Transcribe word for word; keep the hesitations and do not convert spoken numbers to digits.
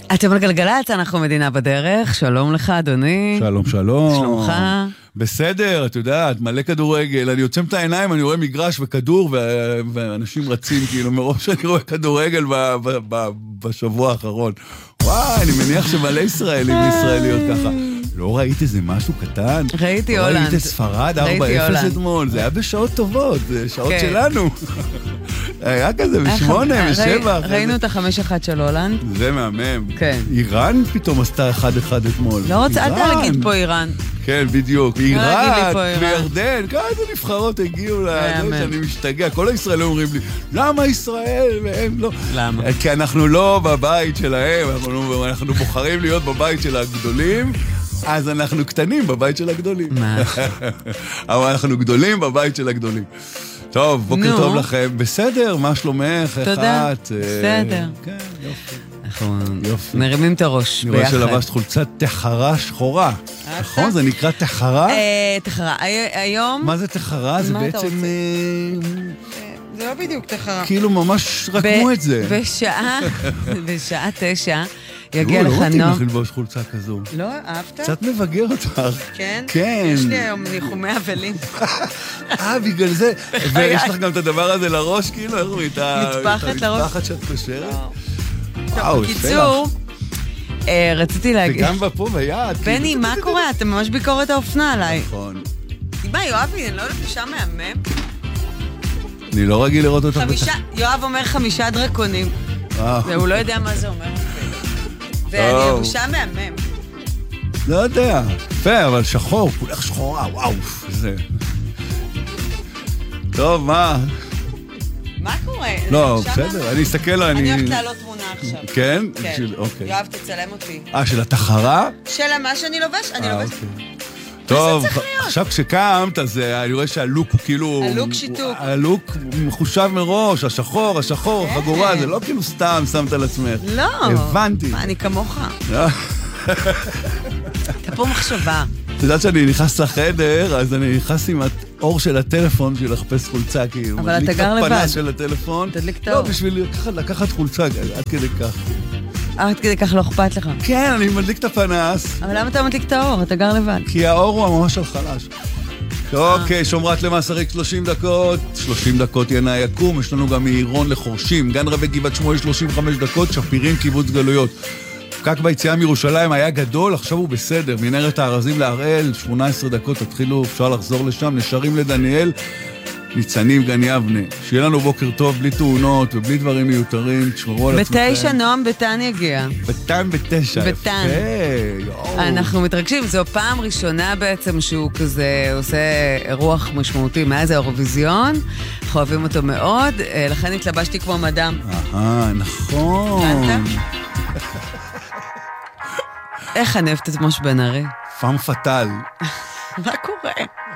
אתם על גלגלצ, אנחנו מדינה בדרך. שלום לך, אדוני. שלום, שלום. שלומך. בסדר, את יודעת, מלא כדורגל. אני יוצא את העיניים, אני רואה מגרש וכדור, ואנשים רצים, כאילו, מראש אני רואה כדורגל בשבוע האחרון. וואי, אני מניח שמלא ישראלים וישראליות ככה. לא ראית איזה משהו קטן? ראיתי הולנד. לא ראית ספרד ארבע אפס אתמול, זה היה בשעות טובות, זה שעות שלנו. היה כזה בשמונה, בשבע. ראינו את החמש אחת של הולנד. זה מהמם. כן. איראן פתאום עשתה אחד אחד אתמול. לא רוצה, אל תגיד פה איראן. כן, בדיוק. איראן, וירדן, כמה דנבחרות הגיעו לזה שאני משתגע. כל הישראלים אומרים לי, למה ישראל? והם לא. למה? כי אנחנו לא בבית שלהם, אנחנו בוחרים להיות בבית של הגדולים, אז אנחנו קטנים בבית של הגדולים. מה? אבל אנחנו גדולים בבית של הגדולים. טוב, בוקר טוב לכם. בסדר, מה שלומך? תודה. בסדר. כן, יופי. אנחנו מרימים את הראש ביחד. אני רואה שלבשת חולצת תחרה שחורה. נכון? זה נקרא תחרה? תחרה. היום... מה זה תחרה? זה בעצם... זה לא בדיוק תחרה. כאילו ממש רקמו את זה. בשעה, בשעה תשע, יגיע לך נועם. לא ראיתי לך ללבוש חולצה כזו. לא, אהבת? קצת מבגר אותך. כן? כן. יש לי היום ניחומי אבלים. אה, בגלל זה. ויש לך גם את הדבר הזה לראש, כאילו, איך הוא איתה... מטפחת לראש. מטפחת שאת קושרת. טוב, בקיצור, רציתי להגיד... וגם בפה ביד. בני, מה קורה? אתה ממש ביקורת האופנה עליי. נכון. מה, יואבי, אני לא יודעת שם מהמם? אני לא רגיל לראות אותך חמישה, יואב אומר חמישה דרקונים. והוא לא יודע מה זה אומר. ואני יבושה מהמם. לא יודע. יפה, אבל שחור, כולך שחורה, וואו. זה... טוב, מה? מה קורה? לא, בסדר, אני אסתכל, אני... אני הולכת לעלות תמונה עכשיו. כן? כן. אוקיי. יואב, תצלם אותי. אה, של התחרה? של מה שאני לובש? אני לובש... טוב, עכשיו כשקמת, אז אני רואה שהלוק הוא כאילו... הלוק שיתוק. הלוק מחושב מראש, השחור, השחור, החגורה, זה לא כאילו סתם שמת על עצמך. לא. הבנתי. מה, אני כמוך. אתה פה מחשבה. את יודעת שאני נכנס לחדר, אז אני נכנס עם האור של הטלפון בשביל לחפש חולצה, כאילו. אבל אתה גר לבד. מדליק את הפנס של הטלפון. תדליק את האור. לא, בשביל לקחת חולצה, עד כדי כך. עד כדי כך לא אכפת לך. כן, אני מדליק את הפנס. אבל למה אתה מדליק את האור? אתה גר לבד. כי האור הוא ממש על חלש. אוקיי, שומרת למאסריק שלושים דקות, שלושים דקות ינאי יקום, יש לנו גם מעירון לחורשים, גן רבי גבעת שמואל שלושים וחמש דקות, שפירים קיבוץ גלויות. פקק ביציאה מירושלים היה גדול, עכשיו הוא בסדר, מנהרת הארזים להראל, שמונה עשרה דקות, תתחילו, אפשר לחזור לשם, נשארים לדניאל, ניצנים גן יבנה. שיהיה לנו בוקר טוב, בלי תאונות ובלי דברים מיותרים, תשמרו על עצמכם. בתשע נועם בתן יגיע. בתן בתשע. בתן. אנחנו מתרגשים, זו פעם ראשונה בעצם שהוא כזה עושה אירוח משמעותי מאז האירוויזיון, אנחנו אוהבים אותו מאוד, לכן התלבשתי כמו מדם. אה, נכון. איך הנפת את מוש בן הרי? פאם פטל. מה קורה?